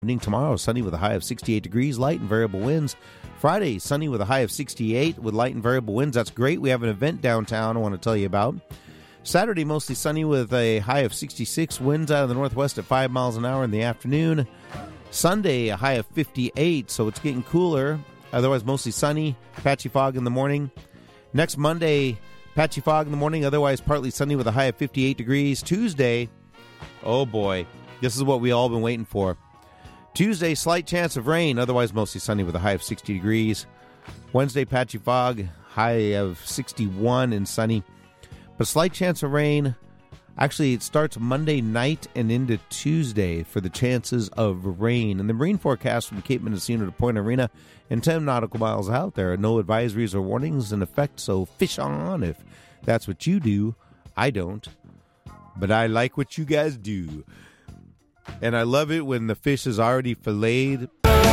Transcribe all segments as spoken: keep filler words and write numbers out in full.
Tomorrow, sunny with a high of sixty-eight degrees, light and variable winds. Friday, sunny with a high of sixty-eight with light and variable winds. That's great. We have an event downtown I want to tell you about. Saturday, mostly sunny with a high of sixty-six, winds out of the northwest at five miles an hour in the afternoon. Sunday, a high of fifty-eight, so it's getting cooler. Otherwise, mostly sunny, patchy fog in the morning. Next Monday, patchy fog in the morning, otherwise partly sunny with a high of fifty-eight degrees. Tuesday, oh boy, this is what we all been waiting for. Tuesday, slight chance of rain, otherwise mostly sunny with a high of sixty degrees. Wednesday, patchy fog, high of sixty-one and sunny. But slight chance of rain. Actually, it starts Monday night and into Tuesday for the chances of rain. And the marine forecast from Cape Mendocino to Point Arena and ten nautical miles out there. No advisories or warnings in effect, so fish on if that's what you do. I don't. But I like what you guys do. And I love it when the fish is already filleted,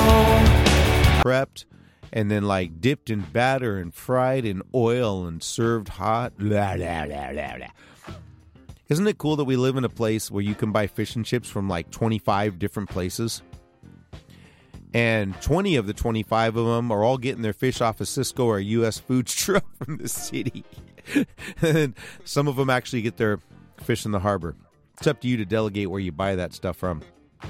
prepped, and then like dipped in batter and fried in oil and served hot. Blah, blah, blah, blah, blah. Isn't it cool that we live in a place where you can buy fish and chips from like twenty-five different places? And twenty of the twenty-five of them are all getting their fish off of Cisco or U S Foods truck from the city. And some of them actually get their fish in the harbor. It's up to you to delegate where you buy that stuff from.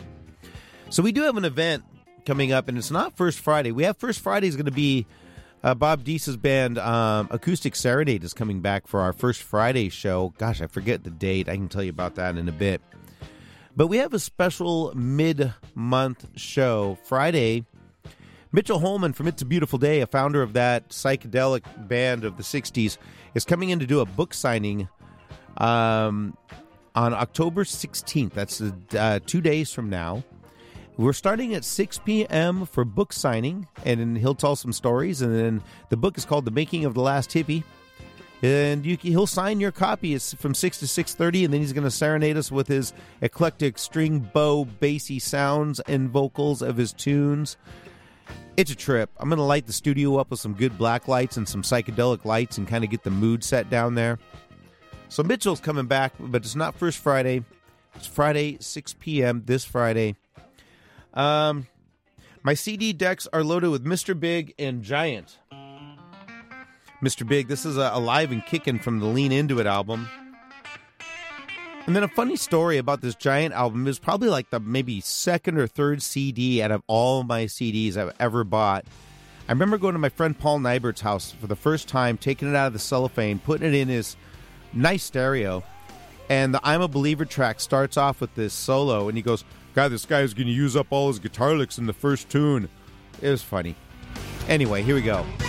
So we do have an event coming up, and it's not First Friday. We have First Friday is going to be uh, Bob Deese's band, um, Acoustic Serenade, is coming back for our First Friday show. Gosh, I forget the date. I can tell you about that in a bit. But we have a special mid-month show. Friday, Mitchell Holman from It's a Beautiful Day, a founder of that psychedelic band of the sixties, is coming in to do a book signing um on October sixteenth. That's uh, two days from now. We're starting at six p.m. for book signing, and then he'll tell some stories. And then the book is called The Making of the Last Hippie. And you, he'll sign your copy. It's from six to six thirty, and then he's going to serenade us with his eclectic string, bow, bassy sounds and vocals of his tunes. It's a trip. I'm going to light the studio up with some good black lights and some psychedelic lights and kind of get the mood set down there. So Mitchell's coming back, but it's not First Friday. It's Friday, six p.m. this Friday. Um, my C D decks are loaded with Mister Big and Giant. Mister Big, this is a Alive and Kickin' from the Lean Into It album. And then a funny story about this Giant album is probably like the maybe second or third C D out of all my C Ds I've ever bought. I remember going to my friend Paul Nybert's house for the first time, taking it out of the cellophane, putting it in his nice stereo, and the I'm a Believer track starts off with this solo, and he goes, God, this guy is going to use up all his guitar licks in the first tune. It was funny. Anyway, here we go.